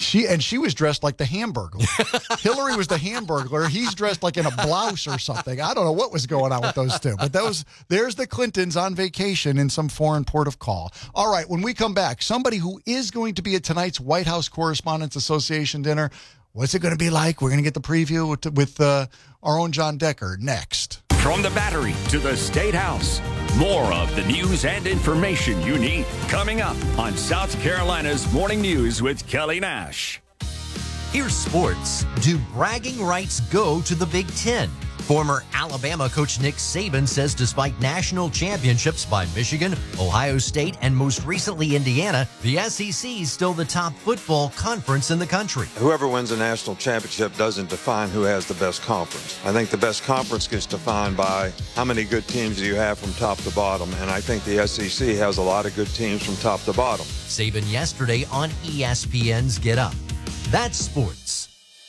She was dressed like the Hamburglar. Hillary was the Hamburglar. He's dressed like in a blouse or something. I don't know what was going on with those two. But there's the Clintons on vacation in some foreign port of call. All right, when we come back, somebody who is going to be at tonight's White House Correspondents Association dinner. What's it going to be like? We're going to get the preview with our own John Decker next. From the Battery to the State House, more of the news and information you need coming up on South Carolina's Morning News with Kelly Nash. Here's sports. Do bragging rights go to the Big Ten? Former Alabama coach Nick Saban says despite national championships by Michigan, Ohio State, and most recently Indiana, the SEC is still the top football conference in the country. Whoever wins a national championship doesn't define who has the best conference. I think the best conference gets defined by how many good teams do you have from top to bottom, and I think the SEC has a lot of good teams from top to bottom. Saban yesterday on ESPN's Get Up. That's sports.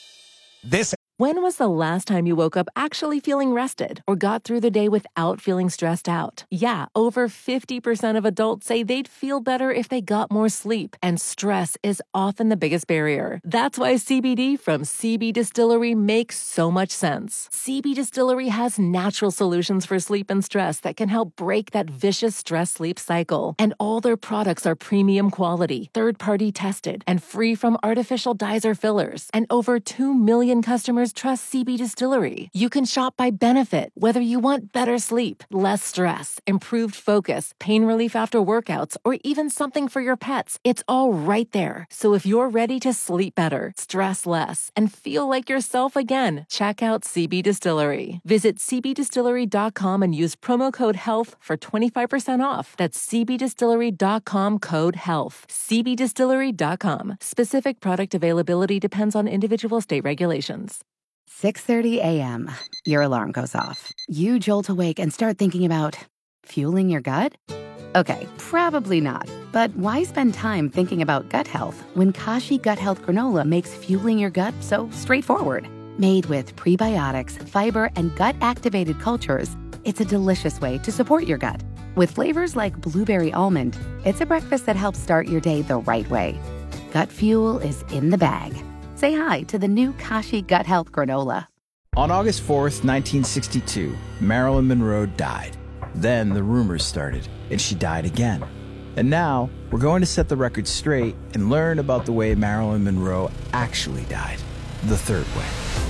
When was the last time you woke up actually feeling rested or got through the day without feeling stressed out? Yeah, over 50% of adults say they'd feel better if they got more sleep, and stress is often the biggest barrier. That's why CBD from CB Distillery makes so much sense. CB Distillery has natural solutions for sleep and stress that can help break that vicious stress-sleep cycle. And all their products are premium quality, third-party tested, and free from artificial dyes or fillers. And over 2 million customers trust CB Distillery. You can shop by benefit, whether you want better sleep, less stress, improved focus, pain relief after workouts, or even something for your pets. It's all right there. So if you're ready to sleep better, stress less, and feel like yourself again, check out CB Distillery. Visit cbdistillery.com and use promo code HEALTH for 25% off. That's cbdistillery.com code HEALTH. cbdistillery.com. Specific product availability depends on individual state regulations. 6:30 a.m. Your alarm goes off. You jolt awake and start thinking about fueling your gut? Okay, probably not. But why spend time thinking about gut health when Kashi Gut Health Granola makes fueling your gut so straightforward? Made with prebiotics, fiber, and gut-activated cultures, it's a delicious way to support your gut. With flavors like blueberry almond, it's a breakfast that helps start your day the right way. Gut fuel is in the bag. Say hi to the new Kashi Gut Health Granola. On August 4th, 1962, Marilyn Monroe died. Then the rumors started, and she died again. And now, we're going to set the record straight and learn about the way Marilyn Monroe actually died, the third way.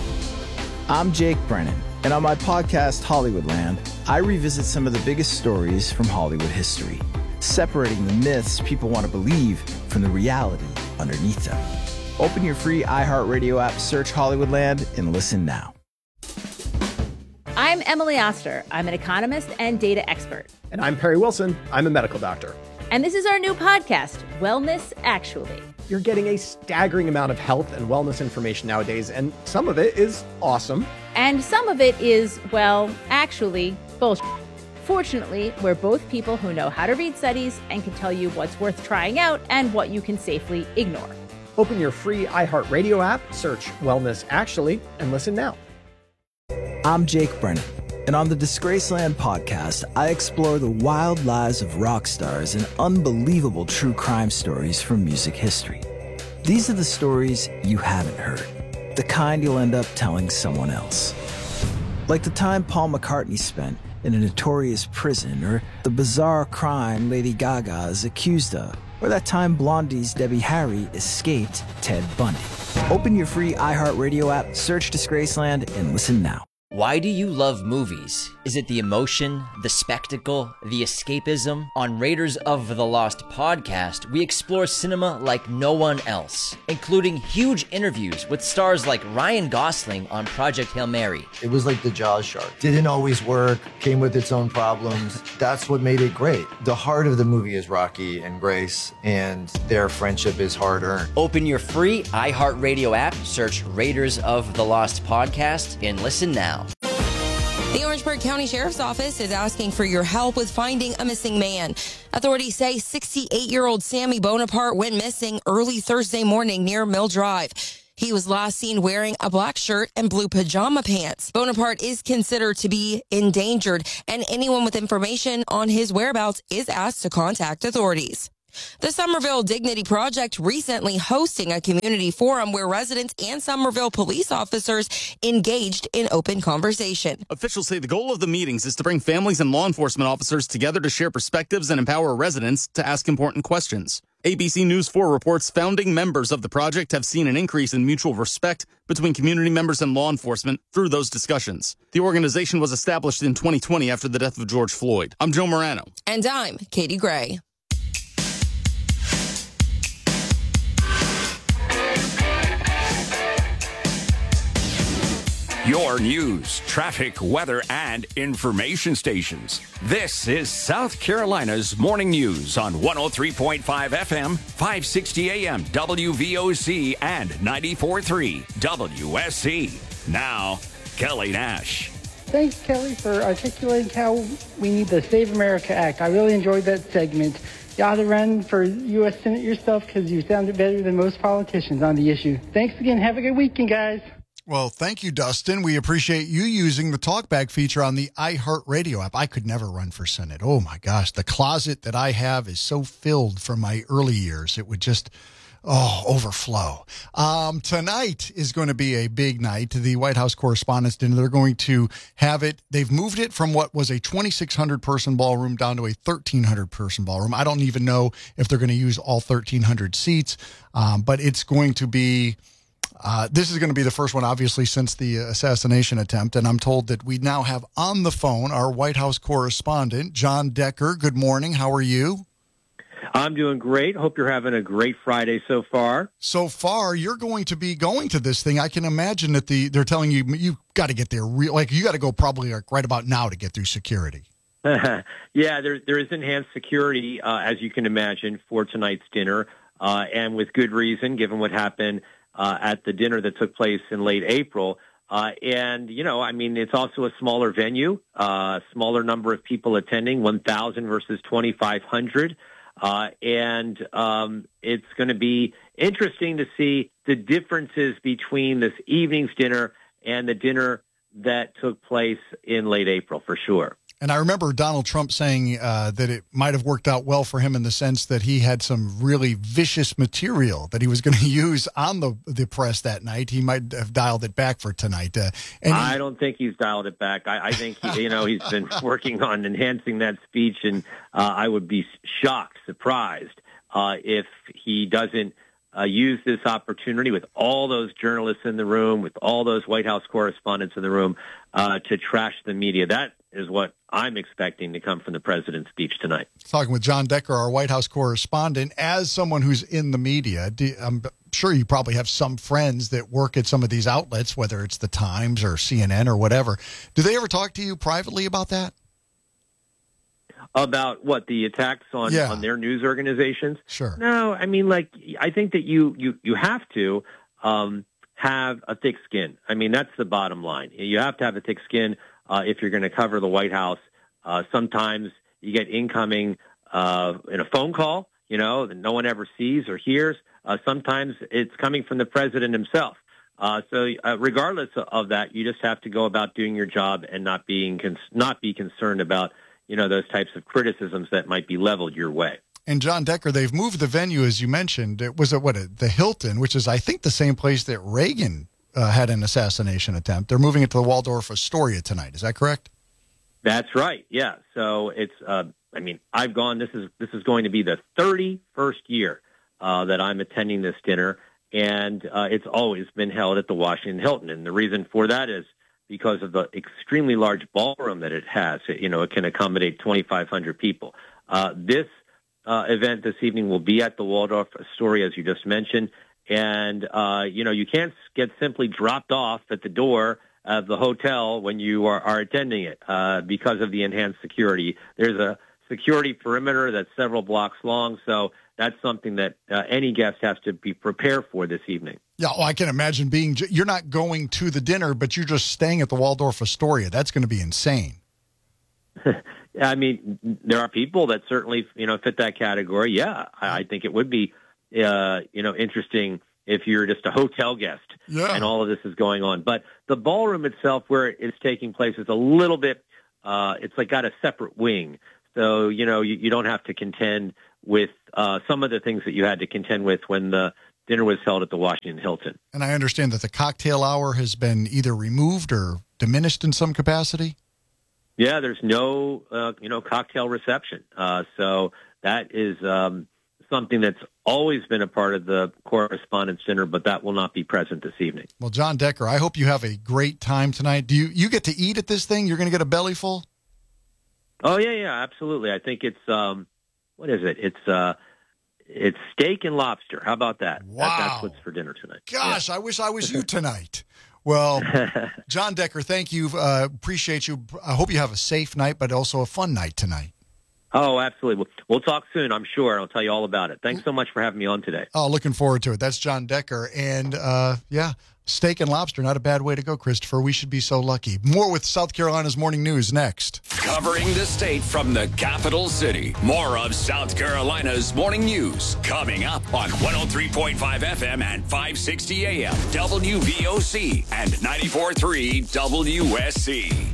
I'm Jake Brennan, and on my podcast, Hollywoodland, I revisit some of the biggest stories from Hollywood history, separating the myths people want to believe from the reality underneath them. Open your free iHeartRadio app, search Hollywoodland, and listen now. I'm Emily Oster. I'm an economist and data expert. And I'm Perry Wilson. I'm a medical doctor. And this is our new podcast, Wellness Actually. You're getting a staggering amount of health and wellness information nowadays, and some of it is awesome. And some of it is, well, actually, bullshit. Fortunately, we're both people who know how to read studies and can tell you what's worth trying out and what you can safely ignore. Open your free iHeartRadio app, search Wellness Actually, and listen now. I'm Jake Brennan, and on the Disgraceland podcast, I explore the wild lives of rock stars and unbelievable true crime stories from music history. These are the stories you haven't heard, the kind you'll end up telling someone else. Like the time Paul McCartney spent in a notorious prison, or the bizarre crime Lady Gaga is accused of, or that time Blondie's Debbie Harry escaped Ted Bundy. Open your free iHeartRadio app, search Disgraceland, and listen now. Why do you love movies? Is it the emotion, the spectacle, the escapism? On Raiders of the Lost podcast, we explore cinema like no one else, including huge interviews with stars like Ryan Gosling on Project Hail Mary. It was like the Jaws shark. Didn't always work, came with its own problems. That's what made it great. The heart of the movie is Rocky and Grace, and their friendship is hard-earned. Open your free iHeartRadio app, search Raiders of the Lost podcast, and listen now. The Orangeburg County Sheriff's Office is asking for your help with finding a missing man. Authorities say 68-year-old Sammy Bonaparte went missing early Thursday morning near Mill Drive. He was last seen wearing a black shirt and blue pajama pants. Bonaparte is considered to be endangered, and anyone with information on his whereabouts is asked to contact authorities. The Somerville Dignity Project recently hosting a community forum where residents and Somerville police officers engaged in open conversation. Officials say the goal of the meetings is to bring families and law enforcement officers together to share perspectives and empower residents to ask important questions. ABC News 4 reports founding members of the project have seen an increase in mutual respect between community members and law enforcement through those discussions. The organization was established in 2020 after the death of George Floyd. I'm Joe Morano. And I'm Katie Gray. Your news, traffic, weather, and information stations. This is South Carolina's Morning News on 103.5 FM, 560 AM, WVOC, and 94.3 WSC. Now, Kelly Nash. Thanks, Kelly, for articulating how we need the Save America Act. I really enjoyed that segment. You ought to run for U.S. Senate yourself because you sounded better than most politicians on the issue. Thanks again. Have a good weekend, guys. Well, thank you, Dustin. We appreciate you using the talkback feature on the iHeartRadio app. I could never run for Senate. Oh, my gosh. The closet that I have is so filled from my early years. It would just, overflow. Tonight is going to be a big night. The White House Correspondents' Dinner, they're going to have it. They've moved it from what was a 2,600-person ballroom down to a 1,300-person ballroom. I don't even know if they're going to use all 1,300 seats, but it's going to be... this is going to be the first one, obviously, since the assassination attempt. And I'm told that we now have on the phone our White House correspondent, John Decker. Good morning. How are you? I'm doing great. Hope you're having a great Friday so far. So far, you're going to be going to this thing. I can imagine that they're telling you got to get there. You got to go probably right about now to get through security. Yeah, there is enhanced security, as you can imagine, for tonight's dinner, and with good reason, given what happened at the dinner that took place in late April. And, it's also a smaller venue, smaller number of people attending, 1,000 versus 2,500. And it's going to be interesting to see the differences between this evening's dinner and the dinner that took place in late April, for sure. And I remember Donald Trump saying that it might have worked out well for him in the sense that he had some really vicious material that he was going to use on the press that night. He might have dialed it back for tonight. I don't think he's dialed it back. I think he's been working on enhancing that speech, and I would be shocked, surprised, if he doesn't use this opportunity with all those journalists in the room, with all those White House correspondents in the room, to trash the media. That is what I'm expecting to come from the president's speech tonight. Talking with John Decker, our White House correspondent. As someone who's in the media, I'm sure you probably have some friends that work at some of these outlets, whether it's the Times or CNN or whatever. Do they ever talk to you privately about that? About what, the attacks on their news organizations? Sure. No, I think that you have to have a thick skin. That's the bottom line. You have to have a thick skin if you're going to cover the White House. Sometimes you get incoming in a phone call, that no one ever sees or hears. Sometimes it's coming from the president himself. So regardless of that, you just have to go about doing your job and not be concerned about those types of criticisms that might be leveled your way. And John Decker, they've moved the venue, as you mentioned. It was the Hilton, which is, I think, the same place that Reagan had an assassination attempt. They're moving it to the Waldorf Astoria tonight. Is that correct? That's right. Yeah. So it's, I've gone, this is going to be the 31st year that I'm attending this dinner, and it's always been held at the Washington Hilton. And the reason for that is because of the extremely large ballroom that it has. It can accommodate 2,500 people. This event this evening will be at the Waldorf Astoria, as you just mentioned. And, you can't get simply dropped off at the door of the hotel when you are attending it because of the enhanced security. There's a security perimeter that's several blocks long, so that's something that any guest has to be prepared for this evening. Yeah, I can imagine you're not going to the dinner, but you're just staying at the Waldorf Astoria. That's going to be insane. There are people that certainly, fit that category. Yeah, I think it would be, interesting if you're just a hotel guest and all of this is going on. But the ballroom itself, where it's taking place, is a little bit, it's got a separate wing. So, you don't have to contend with some of the things that you had to contend with when the dinner was held at the Washington Hilton. And I understand that the cocktail hour has been either removed or diminished in some capacity? Yeah, there's no, cocktail reception. So that is something that's always been a part of the Correspondents' Dinner, but that will not be present this evening. Well, John Decker, I hope you have a great time tonight. Do you get to eat at this thing? You're going to get a belly full? Oh, yeah, absolutely. I think it's, what is it? It's steak and lobster. How about that? Wow. That's what's for dinner tonight. Gosh, yeah. I wish I was you tonight. Well, John Decker, thank you. Appreciate you. I hope you have a safe night, but also a fun night tonight. Oh, absolutely. We'll talk soon, I'm sure. I'll tell you all about it. Thanks so much for having me on today. Oh, looking forward to it. That's John Decker. And, steak and lobster, not a bad way to go, Christopher. We should be so lucky. More with South Carolina's Morning News next. Covering the state from the capital city. More of South Carolina's Morning News coming up on 103.5 FM and 560 AM WVOC and 94.3 WSC.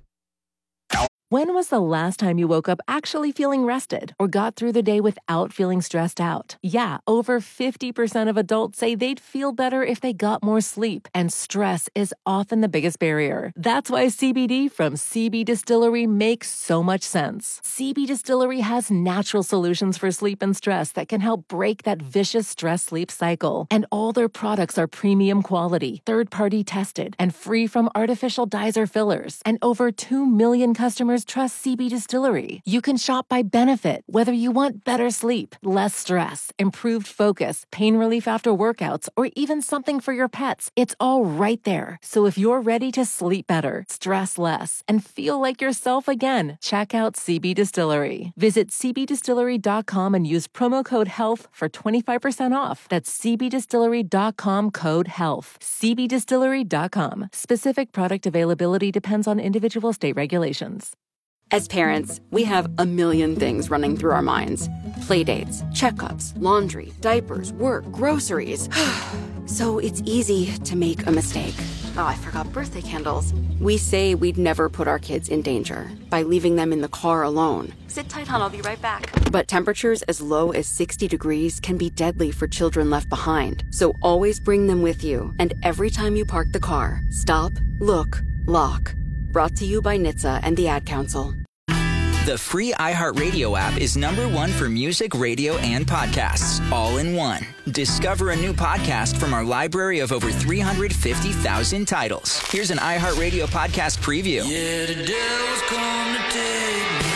When was the last time you woke up actually feeling rested or got through the day without feeling stressed out? Yeah, over 50% of adults say they'd feel better if they got more sleep, and stress is often the biggest barrier. That's why CBD from CB Distillery makes so much sense. CB Distillery has natural solutions for sleep and stress that can help break that vicious stress-sleep cycle. And all their products are premium quality, third-party tested, and free from artificial dyes or fillers. And over 2 million customers trust CB Distillery. You can shop by benefit, whether you want better sleep, less stress, improved focus, pain relief after workouts, or even something for your pets. It's all right there. So if you're ready to sleep better, stress less, and feel like yourself again, check out CB Distillery. Visit cbdistillery.com and use promo code HEALTH for 25% off. That's cbdistillery.com code HEALTH. cbdistillery.com. Specific product availability depends on individual state regulations. As parents, we have a million things running through our minds. Playdates, checkups, laundry, diapers, work, groceries. So it's easy to make a mistake. Oh, I forgot birthday candles. We say we'd never put our kids in danger by leaving them in the car alone. Sit tight, hon. I'll be right back. But temperatures as low as 60 degrees can be deadly for children left behind. So always bring them with you. And every time you park the car, stop, look, lock. Brought to you by NHTSA and the Ad Council. The free iHeartRadio app is #1 for music, radio, and podcasts, all in one. Discover a new podcast from our library of over 350,000 titles. Here's an iHeartRadio podcast preview. Yeah, the devil's come to take me.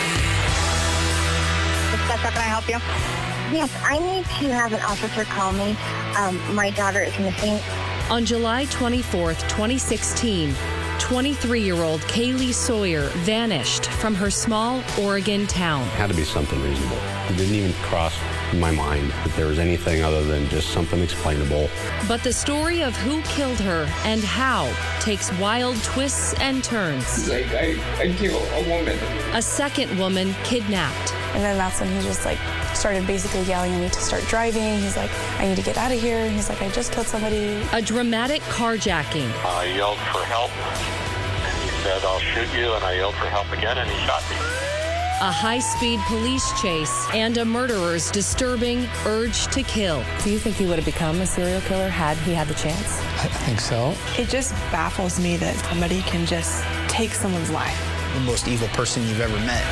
Can I help you? Yes, I need to have an officer call me. My daughter is missing. On July 24th, 2016, 23-year-old Kaylee Sawyer vanished from her small Oregon town. It had to be something reasonable. It didn't even cross my mind that there was anything other than just something explainable. But the story of who killed her and how takes wild twists and turns. Like, I killed a woman. A second woman kidnapped. And then that's when he just started basically yelling at me to start driving. He's like, I need to get out of here. And he's like, I just killed somebody. A dramatic carjacking. I yelled for help, and he said, I'll shoot you, and I yelled for help again, and he shot me. A high-speed police chase and a murderer's disturbing urge to kill. Do you think he would have become a serial killer had he had the chance? I think so. It just baffles me that somebody can just take someone's life. The most evil person you've ever met.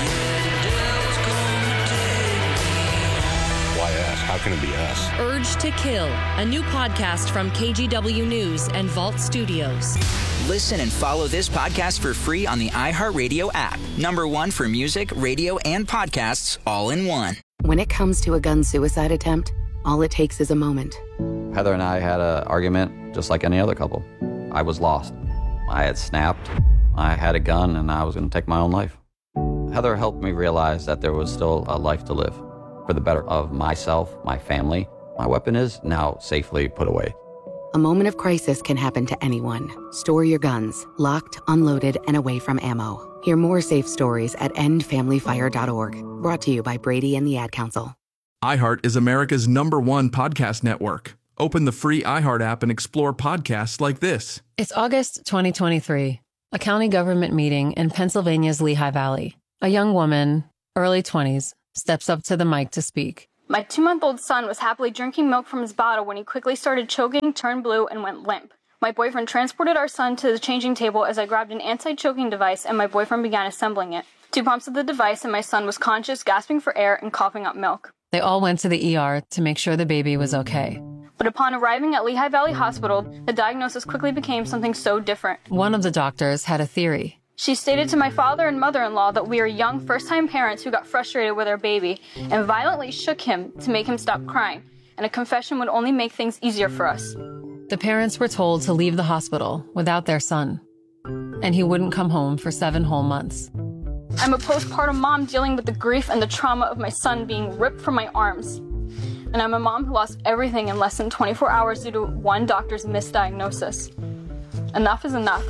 Why us? How can it be us? Urge to Kill, a new podcast from KGW News and Vault Studios. Listen and follow this podcast for free on the iHeartRadio app. #1 for music, radio, and podcasts, all in one. When it comes to a gun suicide attempt, all it takes is a moment. Heather and I had an argument just like any other couple. I was lost. I had snapped. I had a gun, and I was going to take my own life. Heather helped me realize that there was still a life to live for the better of myself, my family. My weapon is now safely put away. A moment of crisis can happen to anyone. Store your guns, locked, unloaded, and away from ammo. Hear more safe stories at endfamilyfire.org. Brought to you by Brady and the Ad Council. iHeart is America's #1 podcast network. Open the free iHeart app and explore podcasts like this. It's August 2023, a county government meeting in Pennsylvania's Lehigh Valley. A young woman, early 20s, steps up to the mic to speak. My 2-month-old son was happily drinking milk from his bottle when he quickly started choking, turned blue, and went limp. My boyfriend transported our son to the changing table as I grabbed an anti-choking device and my boyfriend began assembling it. 2 pumps of the device and my son was conscious, gasping for air, and coughing up milk. They all went to the ER to make sure the baby was okay. But upon arriving at Lehigh Valley Hospital, the diagnosis quickly became something so different. One of the doctors had a theory. She stated to my father and mother-in-law that we are young first-time parents who got frustrated with our baby and violently shook him to make him stop crying, and a confession would only make things easier for us. The parents were told to leave the hospital without their son, and he wouldn't come home for 7 whole months. I'm a postpartum mom dealing with the grief and the trauma of my son being ripped from my arms. And I'm a mom who lost everything in less than 24 hours due to one doctor's misdiagnosis. Enough is enough.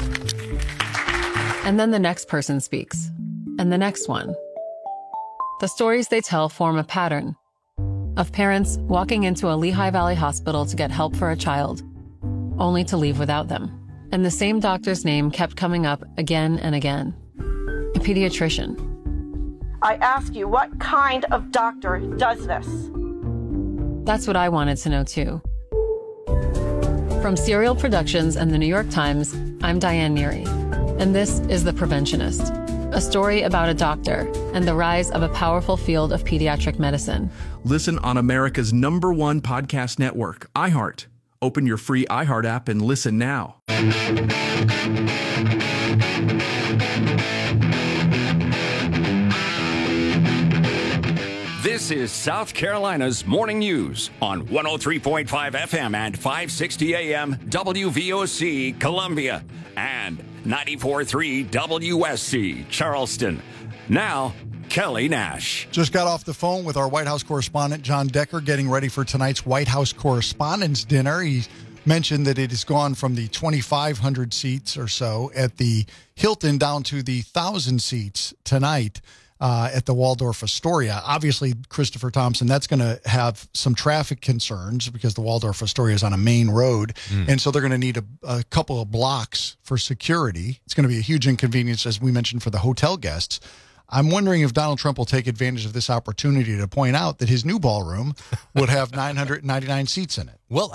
And then the next person speaks, and the next one. The stories they tell form a pattern of parents walking into a Lehigh Valley hospital to get help for a child, only to leave without them. And the same doctor's name kept coming up again and again. A pediatrician. I ask you, what kind of doctor does this? That's what I wanted to know too. From Serial Productions and the New York Times, I'm Diane Neary, and this is The Preventionist, a story about a doctor and the rise of a powerful field of pediatric medicine. Listen on America's #1 podcast network, iHeart. Open your free iHeart app and listen now. This is South Carolina's Morning News on 103.5 FM and 560 AM WVOC Columbia and 94.3 WSC Charleston. Now, Kelly Nash. Just got off the phone with our White House correspondent, John Decker, getting ready for tonight's White House Correspondents' Dinner. He mentioned that it has gone from the 2,500 seats or so at the Hilton down to the 1,000 seats tonight. At the Waldorf Astoria. Obviously, Christopher Thompson, that's going to have some traffic concerns because the Waldorf Astoria is on a main road. And so they're going to need a couple of blocks for security. It's going to be a huge inconvenience, as we mentioned, for the hotel guests. I'm wondering if Donald Trump will take advantage of this opportunity to point out that his new ballroom would have 999 seats in it. Well,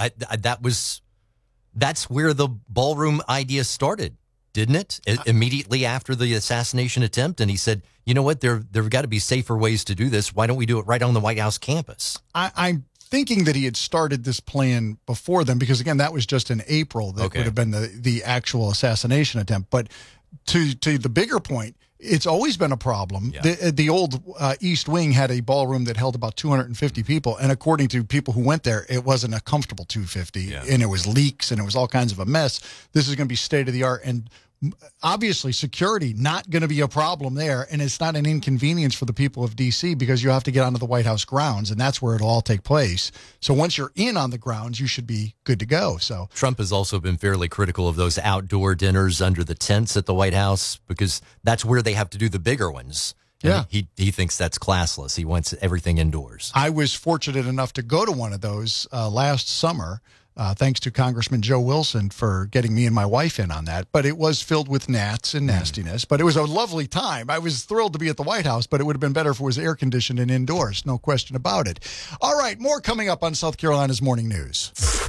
that's where the ballroom idea started, didn't it? Immediately after the assassination attempt. And he said, you know what, there've got to be safer ways to do this. Why don't we do it right on the White House campus? I'm thinking that he had started this plan before then, because, again, that was just in April that would have been the actual assassination attempt. But to the bigger point, it's always been a problem. Yeah. The old East Wing had a ballroom that held about 250 people, and according to people who went there, it wasn't a comfortable 250, and it was leaks, and it was all kinds of a mess. This is going to be state-of-the-art, and obviously security not going to be a problem there, and it's not an inconvenience for the people of D.C. because you have to get onto the White House grounds, and that's where it'll all take place. So once you're in on the grounds, you should be good to go. So Trump has also been fairly critical of those outdoor dinners under the tents at the White House because that's where they have to do the bigger ones. And he thinks that's classless. He wants everything indoors. I was fortunate enough to go to one of those last summer. Thanks to Congressman Joe Wilson for getting me and my wife in on that. But it was filled with gnats and nastiness. But it was a lovely time. I was thrilled to be at the White House, but it would have been better if it was air-conditioned and indoors. No question about it. All right, more coming up on South Carolina's Morning News.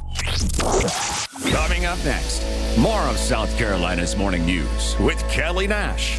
Coming up next, more of South Carolina's Morning News with Kelly Nash.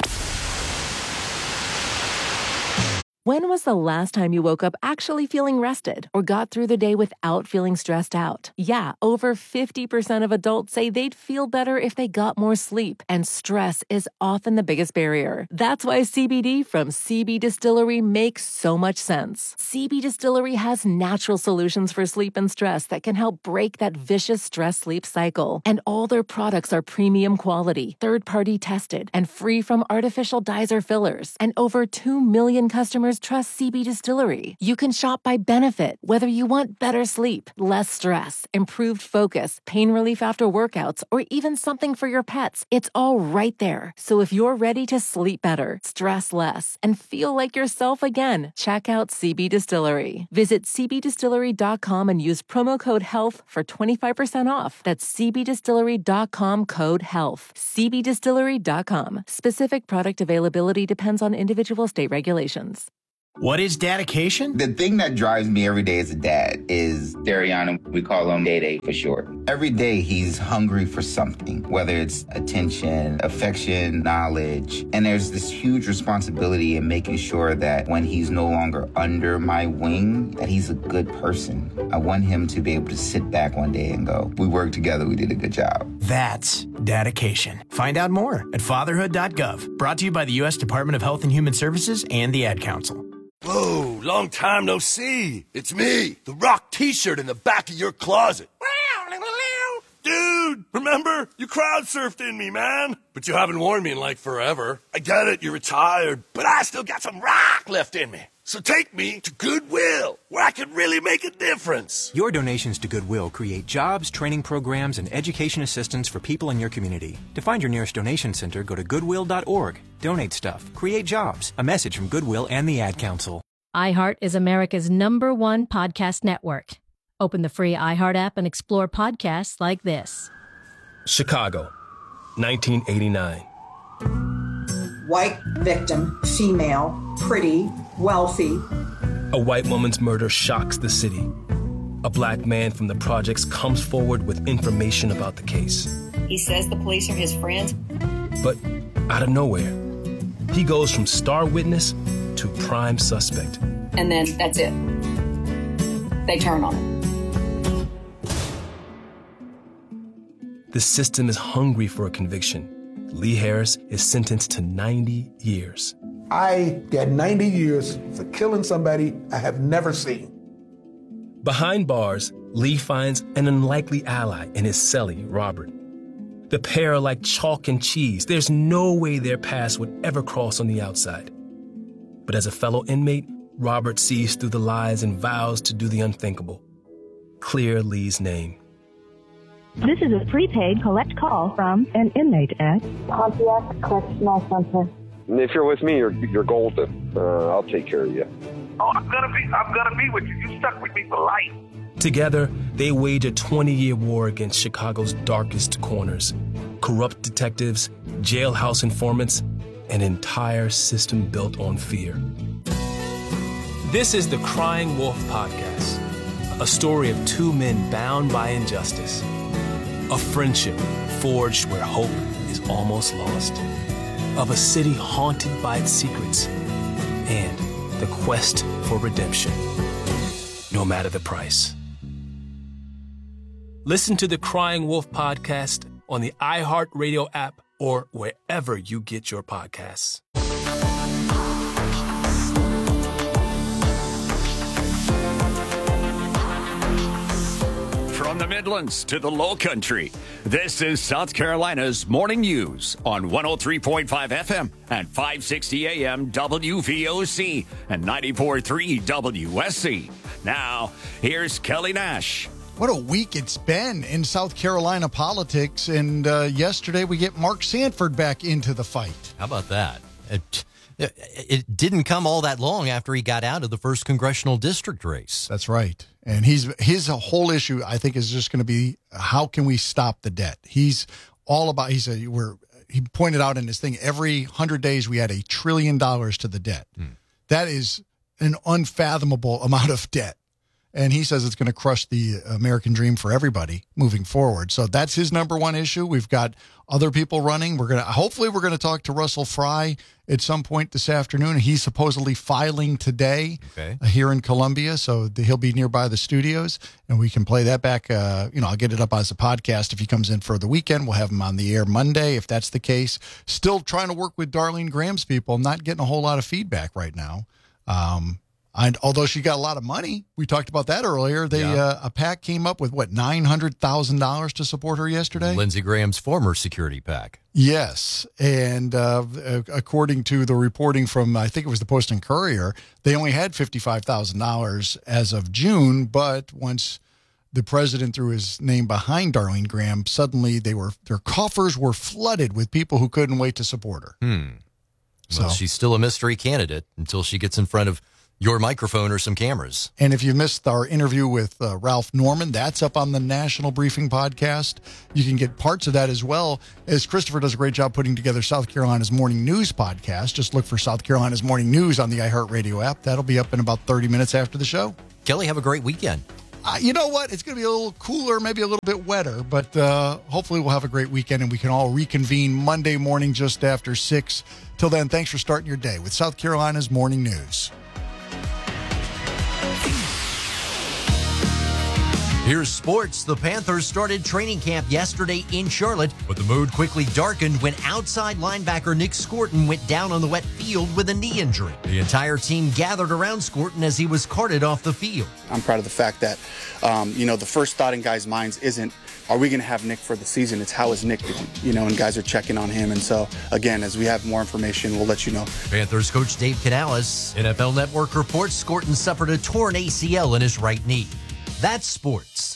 When was the last time you woke up actually feeling rested or got through the day without feeling stressed out? Yeah, over 50% of adults say they'd feel better if they got more sleep, and stress is often the biggest barrier. That's why CBD from CB Distillery makes so much sense. CB Distillery has natural solutions for sleep and stress that can help break that vicious stress-sleep cycle. And all their products are premium quality, third-party tested, and free from artificial dyes or fillers. And over 2 million customers trust CB Distillery. You can shop by benefit, whether you want better sleep, less stress, improved focus, pain relief after workouts, or even something for your pets. It's all right there. So if you're ready to sleep better, stress less, and feel like yourself again, check out CB Distillery. Visit cbdistillery.com and use promo code HEALTH for 25% off. That's cbdistillery.com code HEALTH. cbdistillery.com. Specific product availability depends on individual state regulations. What is dedication? The thing that drives me every day as a dad is Dariana. We call him Day for short. Every day he's hungry for something, whether it's attention, affection, knowledge. And there's this huge responsibility in making sure that when he's no longer under my wing, that he's a good person. I want him to be able to sit back one day and go, we worked together, we did a good job. That's dedication. Find out more at fatherhood.gov. Brought to you by the U.S. Department of Health and Human Services and the Ad Council. Whoa, long time no see. It's me, the Rock t-shirt in the back of your closet. Dude, remember? You crowd surfed in me, man. But you haven't worn me in like forever. I get it, you're retired, but I still got some rock left in me. So take me to Goodwill, where I can really make a difference. Your donations to Goodwill create jobs, training programs, and education assistance for people in your community. To find your nearest donation center, go to goodwill.org. Donate stuff. Create jobs. A message from Goodwill and the Ad Council. iHeart is America's #1 podcast network. Open the free iHeart app and explore podcasts like this. Chicago, 1989. White victim, female, pretty, wealthy. A white woman's murder shocks the city. A black man from the projects comes forward with information about the case. He says the police are his friends. But out of nowhere, he goes from star witness to prime suspect. And then that's it. They turn on him. The system is hungry for a conviction. Lee Harris is sentenced to 90 years. I got 90 years for killing somebody I have never seen. Behind bars, Lee finds an unlikely ally in his cellie, Robert. The pair are like chalk and cheese. There's no way their paths would ever cross on the outside. But as a fellow inmate, Robert sees through the lies and vows to do the unthinkable. Clear Lee's name. This is a prepaid collect call from an inmate at Pontiac Correctional Center. If you're with me, you're golden. I'll take care of you. Oh, I'm gonna be with you. You stuck with me for life. Together, they wage a 20-year war against Chicago's darkest corners. Corrupt detectives, jailhouse informants, an entire system built on fear. This is the Crying Wolf Podcast, a story of two men bound by injustice. A friendship forged where hope is almost lost. Of a city haunted by its secrets. And the quest for redemption, no matter the price. Listen to the Crying Wolf Podcast on the iHeartRadio app or wherever you get your podcasts. From the Midlands to the Low Country, this is South Carolina's Morning News on 103.5 FM and 560 AM WVOC and 94.3 WSC. Now, here's Kelly Nash. What a week it's been in South Carolina politics, and yesterday we get Mark Sanford back into the fight. How about that? It didn't come all that long after he got out of the 1st Congressional District race. That's right. And his whole issue, I think, is just going to be how can we stop the debt? He's all about, he pointed out in his thing, every 100 days we add $1 trillion to the debt. That is an unfathomable amount of debt. And he says it's going to crush the American dream for everybody moving forward. So that's his number one issue. We've got other people running. Hopefully we're going to talk to Russell Fry at some point this afternoon. He's supposedly filing today here in Columbia. So he'll be nearby the studios and we can play that back. I'll get it up as a podcast if he comes in for the weekend. We'll have him on the air Monday if that's the case. Still trying to work with Darlene Graham's people. Not getting a whole lot of feedback right now. And although she got a lot of money, we talked about that earlier. A PAC came up with $900,000 to support her yesterday. Lindsey Graham's former security PAC. Yes, and according to the reporting from I think it was the Post and Courier, they only had $55,000 as of June. But once the president threw his name behind Darlene Graham, suddenly their coffers were flooded with people who couldn't wait to support her. Well, she's still a mystery candidate until she gets in front of your microphone or some cameras. And if you missed our interview with Ralph Norman, that's up on the National Briefing podcast. You can get parts of that as well, as Christopher does a great job putting together South Carolina's Morning News podcast. Just look for South Carolina's Morning News on the iHeartRadio app. That'll be up in about 30 minutes after the show. Kelly, have a great weekend. You know what? It's going to be a little cooler, maybe a little bit wetter, but hopefully we'll have a great weekend and we can all reconvene Monday morning just after 6. Till then, thanks for starting your day with South Carolina's Morning News. Here's sports. The Panthers started training camp yesterday in Charlotte, but the mood quickly darkened when outside linebacker Nick Scorton went down on the wet field with a knee injury. The entire team gathered around Scorton as he was carted off the field. I'm proud of the fact that, the first thought in guys' minds isn't, are we going to have Nick for the season? It's how is Nick doing? And guys are checking on him. And so, again, as we have more information, we'll let you know. Panthers coach Dave Canales. NFL Network reports Scorton suffered a torn ACL in his right knee. That's sports.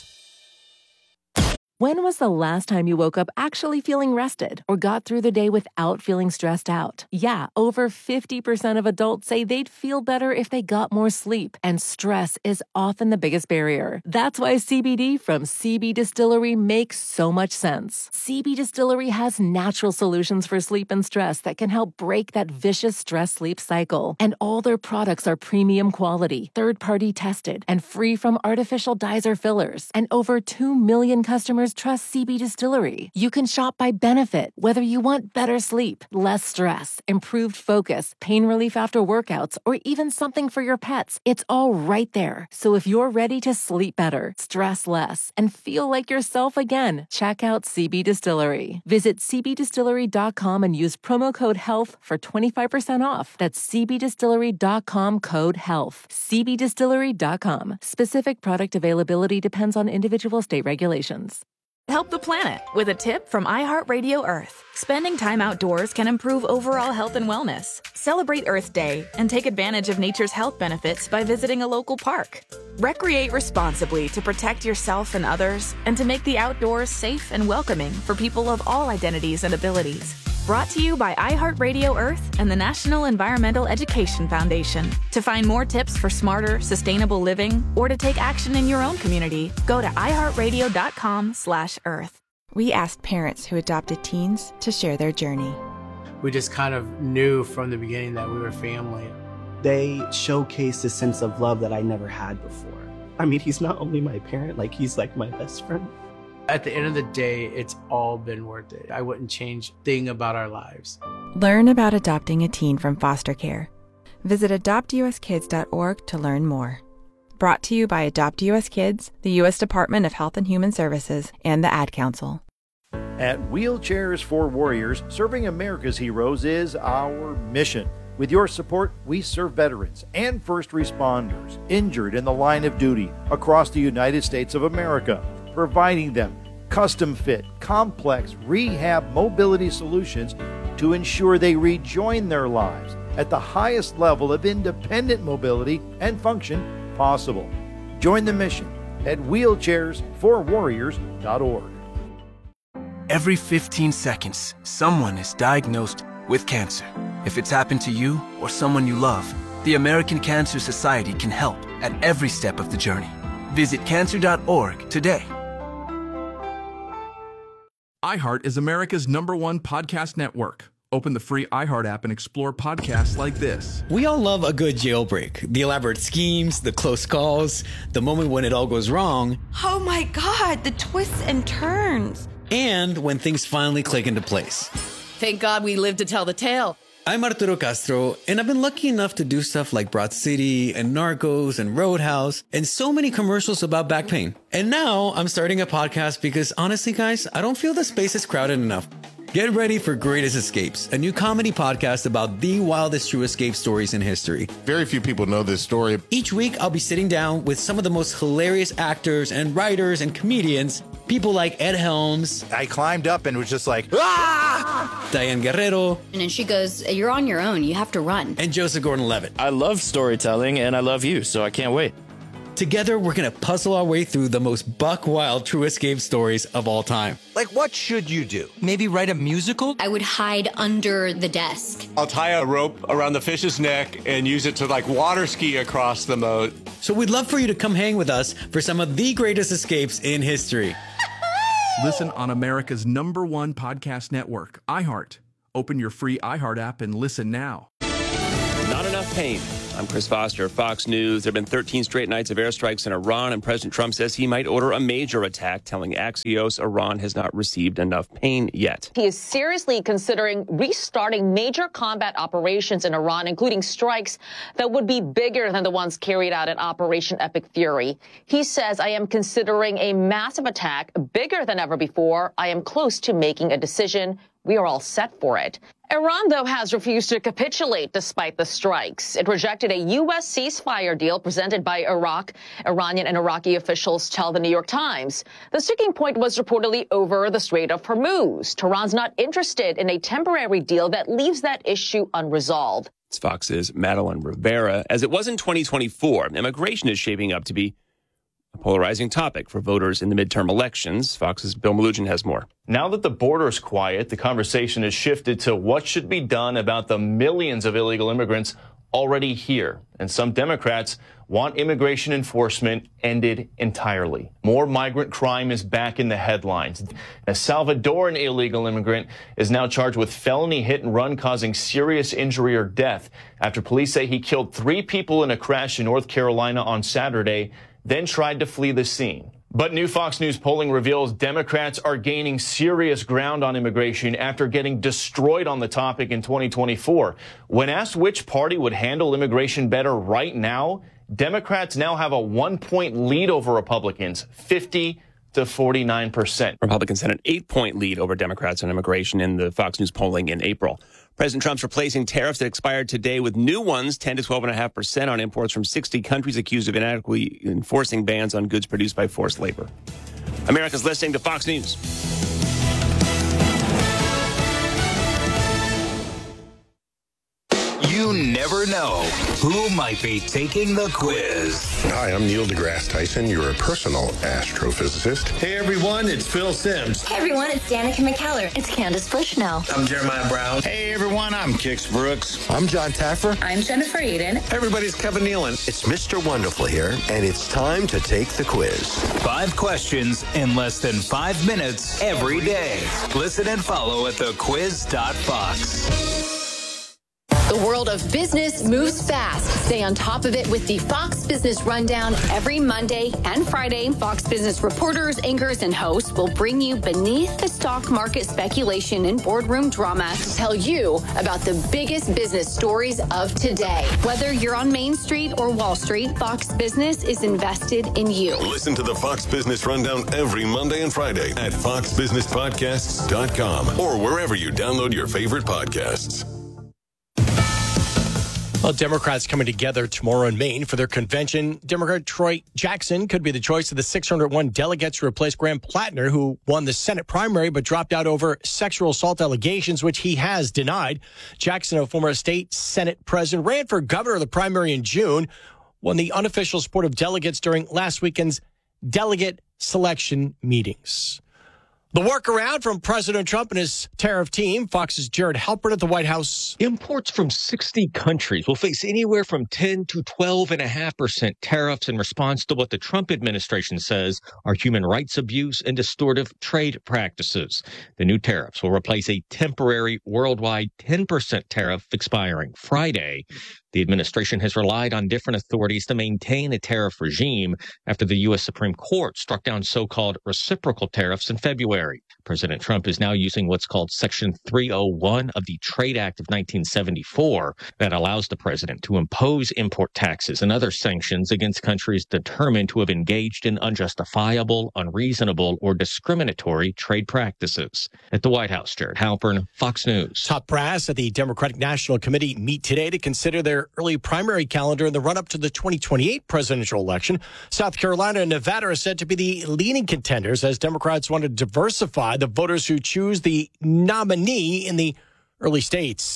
When was the last time you woke up actually feeling rested or got through the day without feeling stressed out? Yeah, over 50% of adults say they'd feel better if they got more sleep, and stress is often the biggest barrier. That's why CBD from CB Distillery makes so much sense. CB Distillery has natural solutions for sleep and stress that can help break that vicious stress-sleep cycle. And all their products are premium quality, third-party tested, and free from artificial dyes or fillers. And over 2 million customers trust CB Distillery. You can shop by benefit, whether you want better sleep, less stress, improved focus, pain relief after workouts, or even something for your pets. It's all right there. So if you're ready to sleep better, stress less, and feel like yourself again, check out CB Distillery. Visit cbdistillery.com and use promo code HEALTH for 25% off. That's cbdistillery.com code HEALTH. cbdistillery.com. Specific product availability depends on individual state regulations. Help the planet with a tip from iHeartRadio Earth. Spending time outdoors can improve overall health and wellness. Celebrate Earth Day and take advantage of nature's health benefits by visiting a local park. Recreate responsibly to protect yourself and others, and to make the outdoors safe and welcoming for people of all identities and abilities. Brought to you by iHeartRadio Earth and the National Environmental Education Foundation. To find more tips for smarter, sustainable living, or to take action in your own community, go to iHeartRadio.com/Earth. We asked parents who adopted teens to share their journey. We just kind of knew from the beginning that we were family. They showcased a sense of love that I never had before. I mean, he's not only my parent, he's like my best friend. At the end of the day, it's all been worth it. I wouldn't change a thing about our lives. Learn about adopting a teen from foster care. Visit adoptuskids.org to learn more. Brought to you by Adopt US Kids, the U.S. Department of Health and Human Services, and the Ad Council. At Wheelchairs for Warriors, serving America's heroes is our mission. With your support, we serve veterans and first responders injured in the line of duty across the United States of America, providing them custom-fit, complex rehab mobility solutions to ensure they rejoin their lives at the highest level of independent mobility and function possible. Join the mission at wheelchairsforwarriors.org. Every 15 seconds, someone is diagnosed with cancer. If it's happened to you or someone you love, the American Cancer Society can help at every step of the journey. Visit cancer.org today. iHeart is America's #1 podcast network. Open the free iHeart app and explore podcasts like this. We all love a good jailbreak. The elaborate schemes, the close calls, the moment when it all goes wrong. Oh my God, the twists and turns. And when things finally click into place. Thank God we lived to tell the tale. I'm Arturo Castro, and I've been lucky enough to do stuff like Broad City and Narcos and Roadhouse and so many commercials about back pain. And now I'm starting a podcast because honestly, guys, I don't feel the space is crowded enough. Get ready for Greatest Escapes, a new comedy podcast about the wildest true escape stories in history. Very few people know this story. Each week, I'll be sitting down with some of the most hilarious actors and writers and comedians, people like Ed Helms. I climbed up and was just like, ah! Diane Guerrero. And then she goes, you're on your own. You have to run. And Joseph Gordon-Levitt. I love storytelling and I love you, so I can't wait. Together, we're going to puzzle our way through the most buck-wild True Escape stories of all time. Like, what should you do? Maybe write a musical? I would hide under the desk. I'll tie a rope around the fish's neck and use it to, water ski across the moat. So we'd love for you to come hang with us for some of the greatest escapes in history. Listen on America's #1 podcast network, iHeart. Open your free iHeart app and listen now. Not enough pain. I'm Chris Foster, Fox News. There have been 13 straight nights of airstrikes in Iran, and President Trump says he might order a major attack, telling Axios Iran has not received enough pain yet. He is seriously considering restarting major combat operations in Iran, including strikes that would be bigger than the ones carried out in Operation Epic Fury. He says, I am considering a massive attack bigger than ever before. I am close to making a decision. We are all set for it. Iran, though, has refused to capitulate despite the strikes. It rejected a U.S. ceasefire deal presented by Iraq. Iranian and Iraqi officials tell the New York Times. The sticking point was reportedly over the Strait of Hormuz. Tehran's not interested in a temporary deal that leaves that issue unresolved. It's Fox's Madeline Rivera. As it was in 2024, immigration is shaping up to be a polarizing topic for voters in the midterm elections. Fox's Bill Malugin has more. Now that the border's quiet, the conversation has shifted to what should be done about the millions of illegal immigrants already here. And some Democrats want immigration enforcement ended entirely. More migrant crime is back in the headlines. A Salvadoran illegal immigrant is now charged with felony hit and run causing serious injury or death after police say he killed 3 people in a crash in North Carolina on Saturday, then tried to flee the scene. But new Fox News polling reveals Democrats are gaining serious ground on immigration after getting destroyed on the topic in 2024. When asked which party would handle immigration better right now, Democrats now have a 1-point lead over Republicans, 50 to 49%. Republicans had an 8-point lead over Democrats on immigration in the Fox News polling in April. President Trump's replacing tariffs that expired today with new ones, 10 to 12.5% on imports from 60 countries accused of inadequately enforcing bans on goods produced by forced labor. America's listening to Fox News. You never know who might be taking the quiz. Hi, I'm Neil deGrasse Tyson, your personal astrophysicist. Hey everyone, it's Phil Simms. Hey everyone, it's Danica McKellar. It's Candace Bushnell. I'm Jeremiah Brown. Hey everyone, I'm Kix Brooks. I'm John Taffer. I'm Jennifer Eden. Everybody's Kevin Nealon. It's Mr. Wonderful here, and it's time to take the quiz. 5 questions in less than 5 minutes every day. Listen and follow at thequiz.fox. The world of business moves fast. Stay on top of it with the Fox Business Rundown every Monday and Friday. Fox Business reporters, anchors, and hosts will bring you beneath the stock market speculation and boardroom drama to tell you about the biggest business stories of today. Whether you're on Main Street or Wall Street, Fox Business is invested in you. Listen to the Fox Business Rundown every Monday and Friday at foxbusinesspodcasts.com or wherever you download your favorite podcasts. Well, Democrats coming together tomorrow in Maine for their convention. Democrat Troy Jackson could be the choice of the 601 delegates to replace Graham Plattner, who won the Senate primary but dropped out over sexual assault allegations, which he has denied. Jackson, a former state Senate president, ran for governor of the primary in June, won the unofficial support of delegates during last weekend's delegate selection meetings. The workaround from President Trump and his tariff team. Fox's Jared Halpern at the White House. Imports from 60 countries will face anywhere from 10 to 12.5% tariffs in response to what the Trump administration says are human rights abuse and distortive trade practices. The new tariffs will replace a temporary worldwide 10% tariff expiring Friday. The administration has relied on different authorities to maintain a tariff regime after the U.S. Supreme Court struck down so-called reciprocal tariffs in February. President Trump is now using what's called Section 301 of the Trade Act of 1974 that allows the president to impose import taxes and other sanctions against countries determined to have engaged in unjustifiable, unreasonable, or discriminatory trade practices. At the White House, Jared Halpern, Fox News. Top brass at the Democratic National Committee meet today to consider their early primary calendar in the run-up to the 2028 presidential election. South Carolina and Nevada are said to be the leading contenders as Democrats want to diversify the voters who choose the nominee in the early states.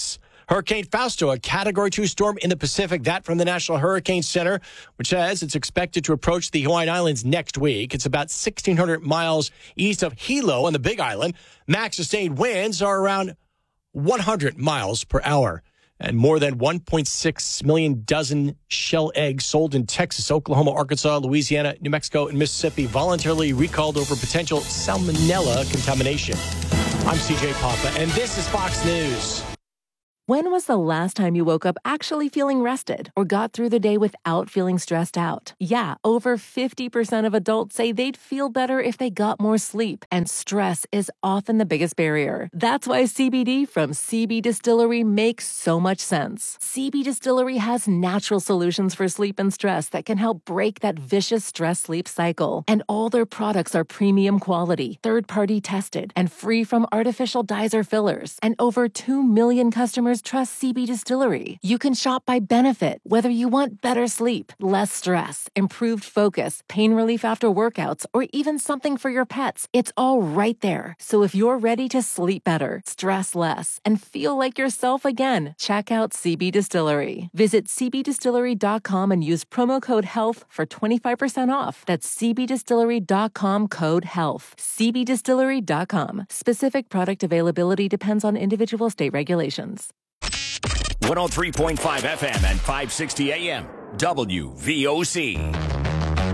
Hurricane Fausto, a Category 2 storm in the Pacific. That from the National Hurricane Center, which says it's expected to approach the Hawaiian Islands next week. It's about 1,600 miles east of Hilo on the Big Island. Max sustained winds are around 100 miles per hour. And more than 1.6 million dozen shell eggs sold in Texas, Oklahoma, Arkansas, Louisiana, New Mexico, and Mississippi voluntarily recalled over potential salmonella contamination. I'm CJ Papa, and this is Fox News. When was the last time you woke up actually feeling rested or got through the day without feeling stressed out? Yeah, over 50% of adults say they'd feel better if they got more sleep, and stress is often the biggest barrier. That's why CBD from CB Distillery makes so much sense. CB Distillery has natural solutions for sleep and stress that can help break that vicious stress-sleep cycle. And all their products are premium quality, third-party tested, and free from artificial dyes or fillers. And over 2 million customers trust CB Distillery. You can shop by benefit, whether you want better sleep, less stress, improved focus, pain relief after workouts, or even something for your pets. It's all right there. So if you're ready to sleep better, stress less, and feel like yourself again, check out CB Distillery. Visit cbdistillery.com and use promo code HEALTH for 25% off. That's cbdistillery.com, code HEALTH. cbdistillery.com. Specific product availability depends on individual state regulations. 103.5 FM and 560 AM, WVOC.